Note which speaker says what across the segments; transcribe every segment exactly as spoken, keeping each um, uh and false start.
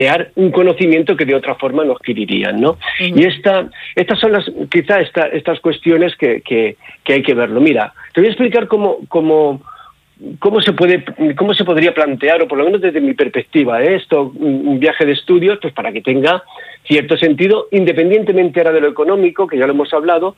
Speaker 1: un conocimiento que de otra forma no adquirirían, ¿no? Uh-huh. Y esta, estas son las, quizá esta, estas cuestiones que, que, que hay que verlo. Mira, te voy a explicar cómo, cómo, cómo se puede, cómo se podría plantear, o por lo menos desde mi perspectiva, ¿eh? Esto, un viaje de estudios, pues para que tenga cierto sentido, independientemente ahora de lo económico, que ya lo hemos hablado.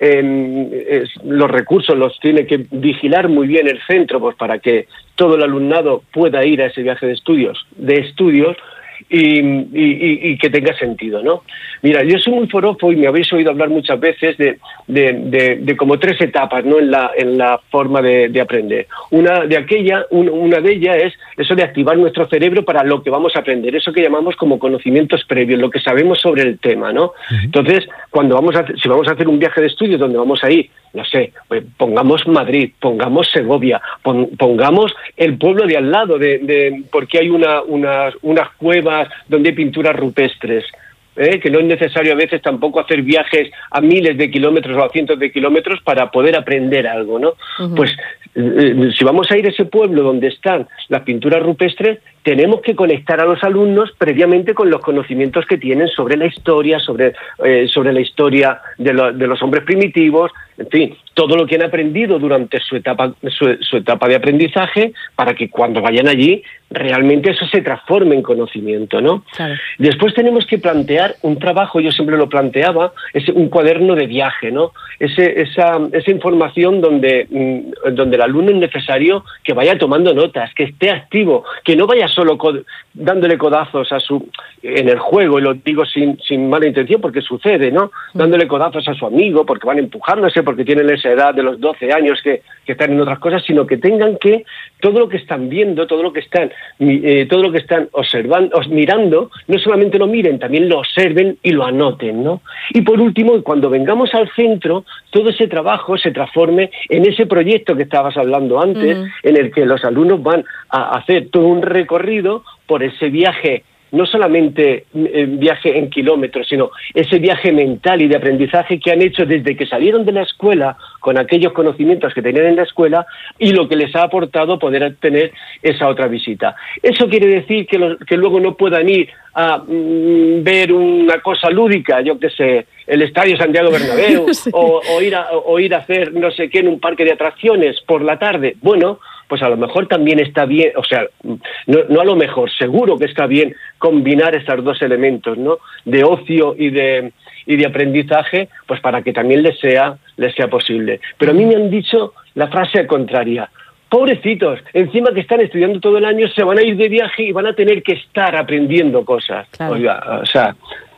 Speaker 1: Eh, es, los recursos los tiene que vigilar muy bien el centro, pues para que todo el alumnado pueda ir a ese viaje de estudios, de estudios, Y, y, y que tenga sentido, ¿no? Mira, yo soy muy forofo y me habéis oído hablar muchas veces de, de, de, de como tres etapas, ¿no? En la, en la forma de, de aprender. Una de aquella, un, una de ellas es eso de activar nuestro cerebro para lo que vamos a aprender, eso que llamamos como conocimientos previos, lo que sabemos sobre el tema, ¿no? Uh-huh. Entonces, cuando vamos a, si vamos a hacer un viaje de estudios donde vamos a ir, no sé, pues pongamos Madrid, pongamos Segovia, pon, pongamos el pueblo de al lado, de, de porque hay una, una, unas cuevas donde hay pinturas rupestres, ¿eh? Que no es necesario a veces tampoco hacer viajes a miles de kilómetros o a cientos de kilómetros para poder aprender algo, ¿no? Uh-huh. Pues eh, si vamos a ir a ese pueblo donde están las pinturas rupestres, tenemos que conectar a los alumnos previamente con los conocimientos que tienen sobre la historia, sobre, eh, sobre la historia de, lo, de los hombres primitivos, en fin, todo lo que han aprendido durante su etapa, su, su etapa de aprendizaje, para que cuando vayan allí realmente eso se transforme en conocimiento, ¿no? Claro. Después tenemos que plantear un trabajo, yo siempre lo planteaba, es un cuaderno de viaje, ¿no? Ese, esa, esa información donde, donde el alumno es necesario que vaya tomando notas, que esté activo, que no vaya solo cod- dándole codazos a su en el juego, y lo digo sin, sin mala intención porque sucede, ¿no? Dándole codazos a su amigo porque van empujándose, porque tienen esa edad de los doce años que, que están en otras cosas, sino que tengan que, todo lo que están viendo, todo lo que están eh, todo lo que están observando, mirando, no solamente lo miren, también lo observen y lo anoten, ¿no? Y por último, cuando vengamos al centro, todo ese trabajo se transforme en ese proyecto que estabas hablando antes, uh-huh. en el que los alumnos van a hacer todo un recorrido por ese viaje, no solamente eh, viaje en kilómetros, sino ese viaje mental y de aprendizaje que han hecho desde que salieron de la escuela, con aquellos conocimientos que tenían en la escuela, y lo que les ha aportado poder tener esa otra visita. Eso quiere decir que, los, que luego no puedan ir a mm, ver una cosa lúdica, yo qué sé, el Estadio Santiago Bernabéu, sí. o, o, ir a, o ir a hacer no sé qué en un parque de atracciones por la tarde. Bueno, pues a lo mejor también está bien, o sea, no, no a lo mejor, seguro que está bien combinar esos dos elementos, ¿no? De ocio y de y de aprendizaje, pues para que también les sea les sea posible. Pero a mí me han dicho la frase contraria. Pobrecitos, encima que están estudiando todo el año, se van a ir de viaje y van a tener que estar aprendiendo cosas. Claro. Oiga, o sea,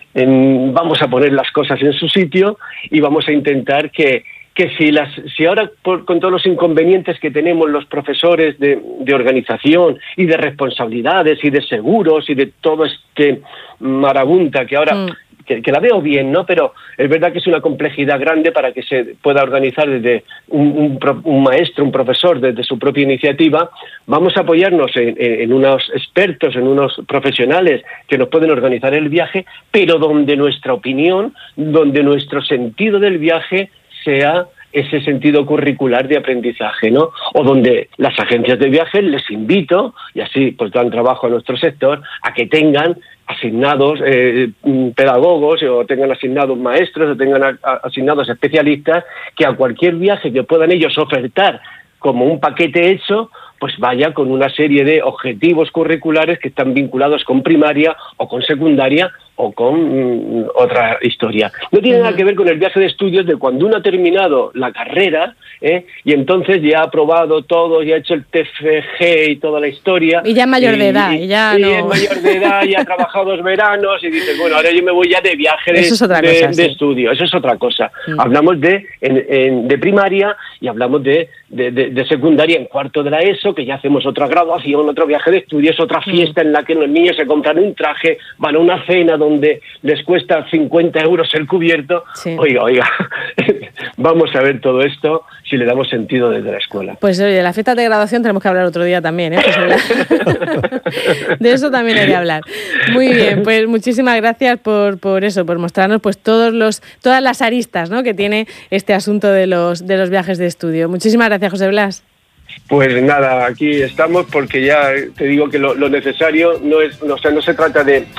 Speaker 1: en, vamos a poner las cosas en su sitio y vamos a intentar que que si las si ahora por, con todos los inconvenientes que tenemos los profesores de, de organización y de responsabilidades y de seguros y de todo este marabunta que ahora mm. que, que la veo bien, ¿no? Pero es verdad que es una complejidad grande para que se pueda organizar desde un, un, un maestro, un profesor, desde su propia iniciativa. Vamos a apoyarnos en, en, en unos expertos, en unos profesionales que nos pueden organizar el viaje, pero donde nuestra opinión, donde nuestro sentido del viaje sea ese sentido curricular de aprendizaje, ¿no? O donde las agencias de viajes les invito, y así pues dan trabajo a nuestro sector, a que tengan asignados eh, pedagogos o tengan asignados maestros o tengan a, a, asignados especialistas que a cualquier viaje que puedan ellos ofertar como un paquete hecho, pues vaya con una serie de objetivos curriculares que están vinculados con primaria o con secundaria o con mm, otra historia. No tiene uh-huh. nada que ver con el viaje de estudios de cuando uno ha terminado la carrera ¿eh? y entonces ya ha aprobado todo, ya ha hecho el T F G y toda la historia.
Speaker 2: Y ya es mayor y, de edad. Y, ya
Speaker 1: y
Speaker 2: no...
Speaker 1: es mayor de edad, ya ha trabajado dos veranos y dices, bueno, ahora yo me voy ya de viaje de,
Speaker 2: Eso es otra
Speaker 1: de,
Speaker 2: cosa,
Speaker 1: de
Speaker 2: sí.
Speaker 1: estudio. Eso es otra cosa. Uh-huh. Hablamos de, en, en, de primaria y hablamos de, de, de, de secundaria en cuarto de la ESO, que ya hacemos otra graduación, otro viaje de estudios, otra fiesta uh-huh. en la que los niños se compran un traje, van a una cena donde les cuesta cincuenta euros el cubierto. Sí. Oiga, oiga, vamos a ver todo esto si le damos sentido desde la escuela.
Speaker 2: Pues oye, de la fiesta de graduación tenemos que hablar otro día también, ¿eh? De eso también hay que hablar. Muy bien, pues muchísimas gracias por, por eso, por mostrarnos pues todos los, todas las aristas, ¿no? que tiene este asunto de los, de los viajes de estudio. Muchísimas gracias, José Blas.
Speaker 1: Pues nada, aquí estamos porque ya te digo que lo, lo necesario no es, o sea, no se trata de,